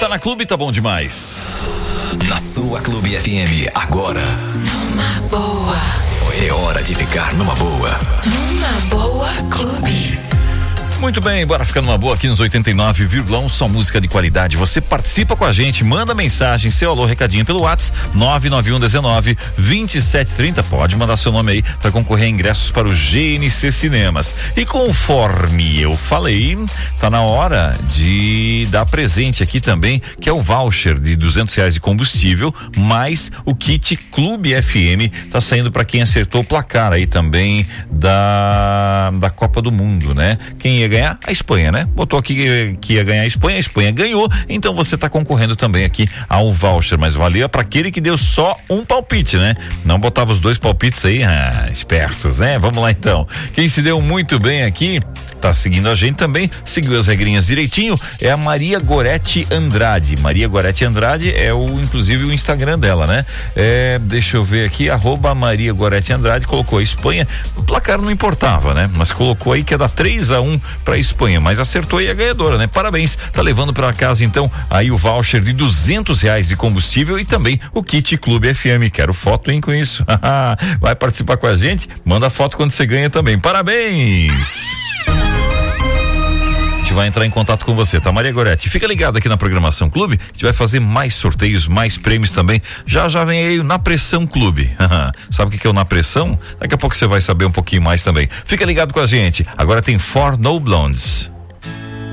na Clube, tá bom demais. Na sua Clube FM, agora. Numa boa. É hora de ficar numa boa. Numa boa Clube. Muito bem, bora ficar numa boa aqui nos 89,1, só música de qualidade. Você participa com a gente, manda mensagem, seu alô, recadinho pelo WhatsApp 991192730. Pode mandar seu nome aí para concorrer a ingressos para o GNC Cinemas. E conforme eu falei, tá na hora de dar presente aqui também, que é o voucher de R$200 de combustível, mais o kit Clube FM, tá saindo para quem acertou o placar aí também da Copa do Mundo, né? Quem ia ganhar? A Espanha, né? Botou aqui que ia ganhar a Espanha ganhou, então você tá concorrendo também aqui ao voucher, mas valia para aquele que deu só um palpite, né? Não botava os dois palpites aí, espertos, né? Vamos lá então. Quem se deu muito bem aqui, tá seguindo a gente também, seguiu as regrinhas direitinho, é a Maria Gorete Andrade. Maria Gorete Andrade é inclusive o Instagram dela, né? Deixa eu ver aqui, @Maria Gorete Andrade, colocou a Espanha, o placar não importava, né? Mas colocou aí que é dar 3-1 pra Espanha, mas acertou aí a ganhadora, né? Parabéns, tá levando pra casa então aí o voucher de R$200 de combustível e também o kit Clube FM. Quero foto, hein, com isso. Vai participar com a gente? Manda foto quando você ganha também. Parabéns! A gente vai entrar em contato com você, tá, Maria Gorete? Fica ligado aqui na programação Clube, a gente vai fazer mais sorteios, mais prêmios também. Já vem aí o Na Pressão Clube. Sabe o que é o Na Pressão? Daqui a pouco você vai saber um pouquinho mais também. Fica ligado com a gente. Agora tem 4 No Blondes.